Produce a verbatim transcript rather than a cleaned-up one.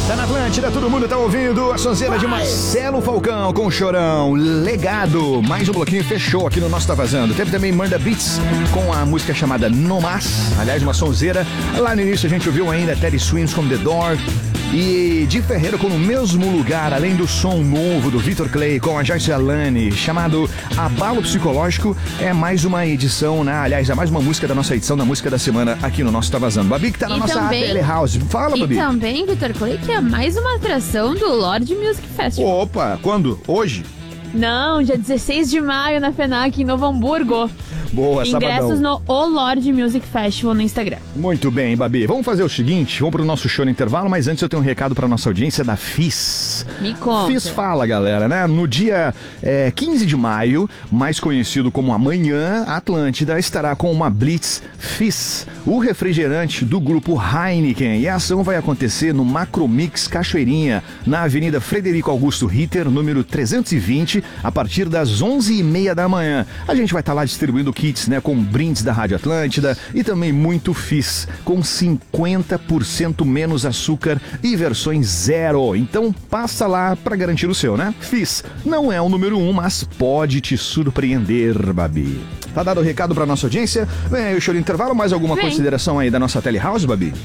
Tá na Atlântida, todo mundo tá ouvindo a sonzeira de Marcelo Falcão com o Chorão, Legado. Mais um bloquinho fechou aqui no nosso Tá Vazando. Teve também Manda Beats com a música chamada No Mas. Aliás, uma sonzeira. Lá no início a gente ouviu ainda Teddy Swims com The Door. E Di Ferreiro com O Mesmo Lugar, além do som novo do Vitor Clay com a Joyce Alane, chamado Abalo Psicológico. É mais uma edição, né? Aliás, é mais uma música da nossa edição da Música da Semana aqui no nosso Tá Vazando. Babi, que tá na E nossa também- A T L House. Fala, E Babi. também, Vitor Clay, que é mais uma atração do Lorde Music Festival. Opa, quando? Hoje? Não, dia dezesseis de maio na FENAC, em Novo Hamburgo. Boa, Ingressos sabadão. no O Lorde Music Festival no Instagram. Muito bem, Babi. Vamos fazer o seguinte, vamos pro nosso show no intervalo, mas antes eu tenho um recado pra nossa audiência da F I S. Me conta. F I S fala, galera, né? No dia é, quinze de maio, mais conhecido como Amanhã, a Atlântida estará com uma Blitz F I S, o refrigerante do grupo Heineken. E a ação vai acontecer no Macromix Cachoeirinha, na Avenida Frederico Augusto Ritter, número trezentos e vinte, a partir das onze e meia da manhã. A gente vai estar lá distribuindo kits, né, com brindes da Rádio Atlântida e também muito F I S, com cinquenta por cento menos açúcar e versões zero. Então passa lá pra garantir o seu, né? F I S não é o número um, mas pode te surpreender, Babi. Tá dado o recado pra nossa audiência? Vem aí o show do intervalo, mais alguma Vem. consideração aí da nossa telehouse, Babi?